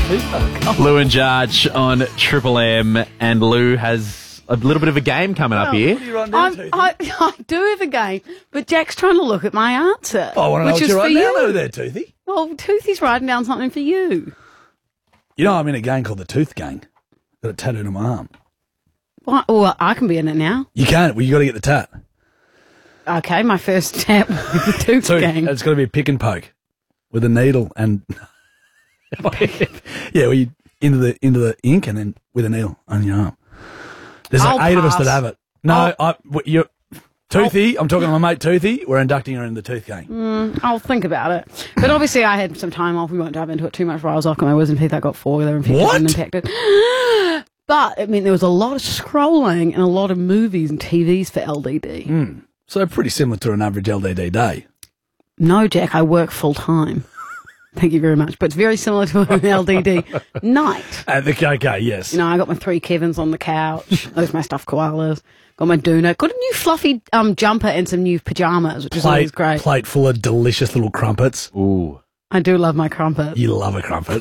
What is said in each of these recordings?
Lou and Jarch on Triple M, and Lou has a little bit of a game coming up here. What do you run down to? I do have a game, but Jack's trying to look at my answer. I want to know which what is you're for writing down you. over there, Toothy. Well, Toothy's writing down something for you. You know I'm in a gang called the Tooth Gang. Got it tattooed on my arm. Well, I can be in it now. You can't. Well, you got to get the tat. Okay, my first step with the Tooth So Gang. it's got to be a pick and poke with a needle and yeah, well, you into the ink and then with a needle on your arm. There's like I'll 8 of us pass. that have it. No, you're Toothy. I'm talking to my mate Toothy. We're inducting her in the Tooth Gang. I'll think about it. But obviously I had some time off. We won't dive into it too much while I was off. My wisdom teeth, I got 4. They were infected What? and impacted. But, I mean, there was a lot of scrolling and a lot of movies and TVs for LDD. So pretty similar to an average LDD day. No, Jack, I work full time. Thank you very much. But it's very similar to an LDD night. Okay, yes. You know, I got my 3 Kevins on the couch. Those my stuffed koalas. Got my doona. Got a new fluffy jumper and some new pajamas, which is always great. Plate full of delicious little crumpets. Ooh. I do love my crumpet. You love a crumpet.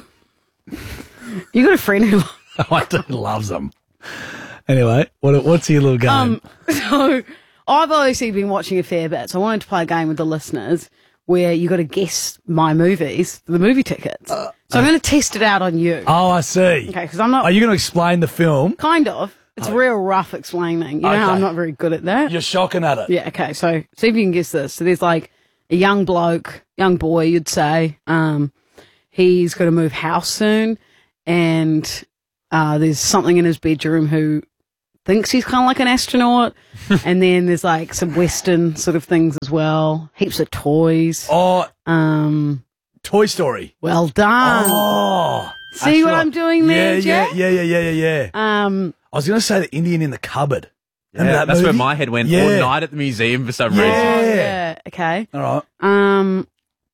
You got a friend who I do loves them. Anyway, what's your little game? So I've obviously been watching a fair bit, so I wanted to play a game with the listeners where you got to guess my movies, the movie tickets. So I'm going to test it out on you. Oh, I see. Okay, because I'm not Are you going to explain the film? kind of. It's real rough explaining. You know how Okay. I'm not very good at that. You're shocking at it. Yeah. Okay. So see if you can guess this. So there's like a young bloke, young boy, you'd say. He's going to move house soon, and there's something in his bedroom who thinks he's kind of like an astronaut. And then there's like some Western sort of things as well. Heaps of toys. Oh, Um, Toy Story. well done. Oh. See what astronaut. I'm doing there, Yeah, Jack? yeah. I was going to say the Indian in the cupboard. Remember that That's where movie? my head went Yeah. all night at the museum for some Yeah. reason. Yeah. Okay. All right.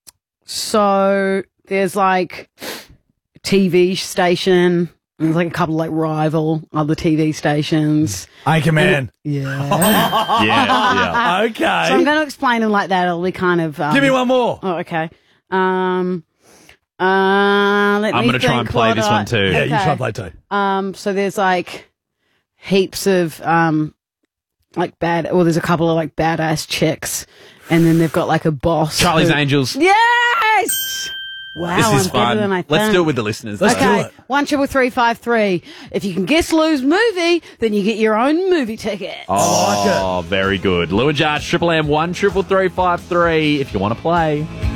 So there's like a TV station. And there's like a couple like rival other TV stations. Anchorman. Yeah. Yeah. Okay. So I'm going to explain them like that. It'll be kind of. Give me one more. Oh, okay. Let I'm me going to try and think play what this one too. Yeah, you Okay. try and play too. So there's like heaps of like there's a couple of like badass chicks, and then they've got like a boss. Charlie's who- Angels. Yes. Wow, This is I'm better fun. than I Let's think. do it with the listeners. Let's do Okay, it. 13353. If you can guess Lou's movie, then you get your own movie ticket. Oh, very good. Lou and Jarch, Triple M, 13353 if you want to play.